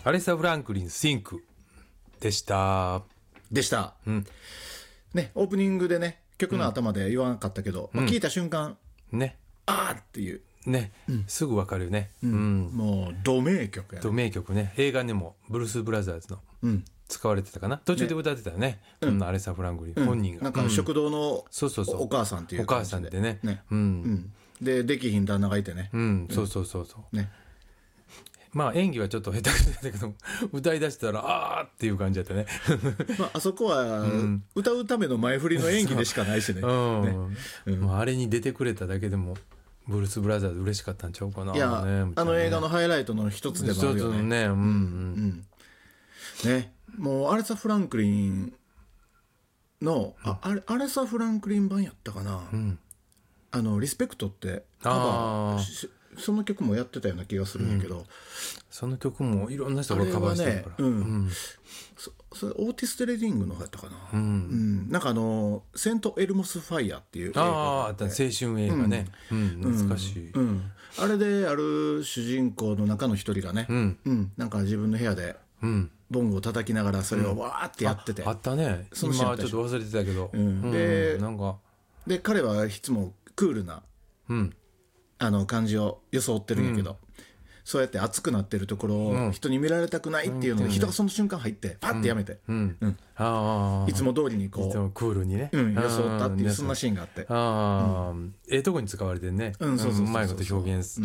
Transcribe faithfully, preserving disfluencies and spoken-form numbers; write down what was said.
アレサ・フランクリン Think でしたでした、 うんね、オープニングでね曲の頭で言わなかったけど、うんまあ、聞いた瞬間、 ね、 あーっていうね、うん、すぐわかるよね、 うんうん、もう同名曲やね。 同名曲ね。映画にもブルース・ブラザーズの使われてたかな、途中で歌ってたよね、うん、アレサ・フランクリン、うん、本人がなんか食堂のお母さんっていうお母さんでね、 ね、うんうん、でできひん旦那がいてね、 うん、そうそうそうそう、 ね、 まあ演技はちょっと下手くそだったけど歌い出したらあーっていう感じだったねまあ、あそこは、うん、歌うための前振りの演技でしかないしね、うんね、うん、もうあれに出てくれただけでもブルース・ブラザーズ嬉しかったんちゃうかな。 いや、ね、あの映画のハイライトの一つでもあるよね。 一つのね、うんうんうん、ね、もうアレサ・フランクリンの、うん、ああれアレサ・フランクリン版やったかな、うん、あのリスペクトってカバーその曲もやってたような気がするんだけど、うん、 その曲もいろんな人がカバーしてるから、 ね、うんうん、そそれオーティス・テレディングの方やったかな、うんうん、なんかあのセント・エルモス・ファイヤーっていう映画ああ青春映画ね、うんうん、懐かしい、 うんうん、あれである主人公の中の一人がね、うんうん、なんか自分の部屋でボンゴを叩きながらそれをわーってやってて、うん、 あ, あったね。今はちょっと忘れてたけど、 うんうん、で, なんかで彼はいつもクールな、うんあの感じを装ってるんやけど、うん、そうやって熱くなってるところを人に見られたくないっていうので、うん、人がその瞬間入ってパッてやめて、うんうん、あいつも通りにこういつもクールにね、 うん、装ったっていうそんなシーンがあって、 あ、うん、ええとこに使われてるね、 うん、そうそうそうそう、 うまいこと表現